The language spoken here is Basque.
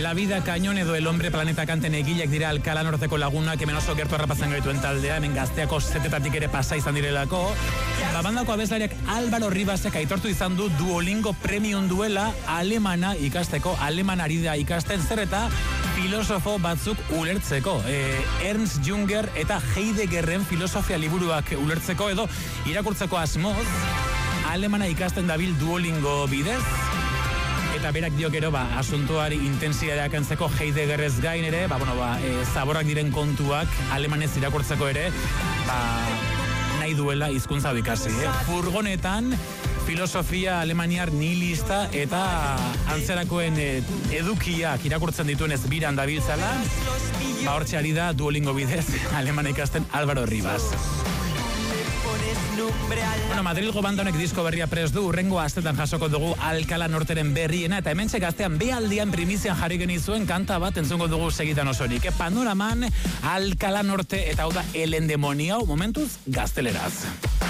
La Vida Cañón edo El Hombre Planeta kanten egileak dira Alcalá Norteko lagunak, hemen oso gertu harrapatzen gaituen taldea, hemen gazteako zetetatik ere pasa izan direlako. Bandako abeslariak Álvaro Ribasek aitortu izan du Duolingo Premium duela alemana ikasteko, alemanari da ikasten zer eta filosofo batzuk ulertzeko. Ernst Junger eta Heideggerren filosofia liburuak ulertzeko edo irakurtzeko asmoz, alemana ikasten dabil Duolingo bidez. Eta berak dio gero, asuntoari intensidadea kentzeko Heideggerrez gain ere, zaborrak diren kontuak alemanez irakurtzeko ere, nahi duela hizkuntza ikasi. Furgonetan, filosofia alemaniar nihilista eta antzerakoen edukiak irakurtzen dituenez biran dabiltzala, hortxe ari da Duolingo bidez alemana ikasten Álvaro Ribas. Madrilgo banda honek disko berria prest du, urrengo astetan jasoko dugu Alcalá Norteren berriena, eta hementxe gaztean behaldian primizian jarri genizuen kanta bat entzungo dugu segitan osorik. Panoraman, Alcalá Norte eta hau da El Endemoniao, momentuz gazteleraz.